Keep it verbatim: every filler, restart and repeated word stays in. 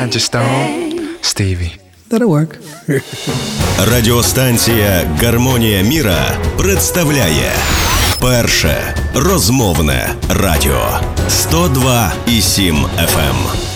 Angie Stone, Stevie. That'll work. Радіостанція «Гармонія міра» представляє перше розмовне радіо сто два і сім еф ем.